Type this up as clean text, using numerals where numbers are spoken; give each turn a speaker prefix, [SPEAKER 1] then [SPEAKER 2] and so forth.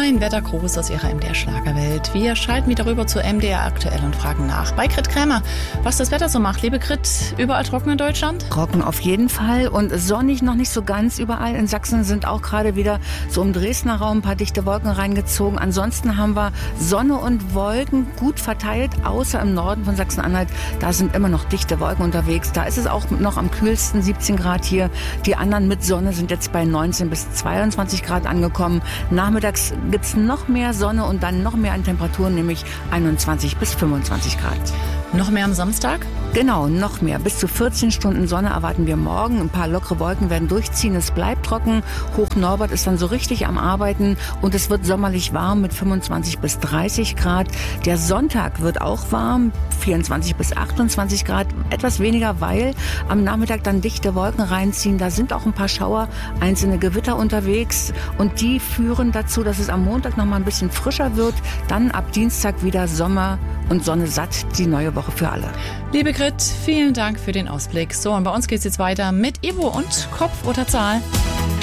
[SPEAKER 1] Ein Wettergruß aus Ihrer MDR-Schlagerwelt. Wir schalten wieder rüber zu MDR aktuell und fragen nach bei Grit Krämer, was das Wetter so macht. Liebe Grit, überall trocken in Deutschland?
[SPEAKER 2] Trocken auf jeden Fall und sonnig noch nicht so ganz überall. In Sachsen sind auch gerade wieder so im Dresdner Raum ein paar dichte Wolken reingezogen. Ansonsten haben wir Sonne und Wolken gut verteilt, außer im Norden von Sachsen-Anhalt. Da sind immer noch dichte Wolken unterwegs. Da ist es auch noch am kühlsten, 17 Grad hier. Die anderen mit Sonne sind jetzt bei 19 bis 22 Grad angekommen. Nachmittags gibt es noch mehr Sonne und dann noch mehr an Temperaturen, nämlich 21 bis 25 Grad.
[SPEAKER 1] Noch mehr am Samstag?
[SPEAKER 2] Genau, noch mehr. Bis zu 14 Stunden Sonne erwarten wir morgen. Ein paar lockere Wolken werden durchziehen. Es bleibt trocken. Hochnorbert ist dann so richtig am Arbeiten und es wird sommerlich warm mit 25 bis 30 Grad. Der Sonntag wird auch warm, 24 bis 28 Grad. Etwas weniger, weil am Nachmittag dann dichte Wolken reinziehen. Da sind auch ein paar Schauer, einzelne Gewitter unterwegs und die führen dazu, dass es am Montag noch mal ein bisschen frischer wird. Dann ab Dienstag wieder Sommer und Sonne satt, die neue Woche für alle.
[SPEAKER 1] Liebe Grit, vielen Dank für den Ausblick. So, und bei uns geht's jetzt weiter mit Ivo und Kopf oder Zahl.